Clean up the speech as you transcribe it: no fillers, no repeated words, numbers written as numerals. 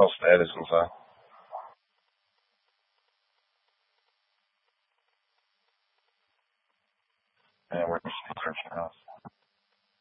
profile status and stuff. Yeah, we're just searching house.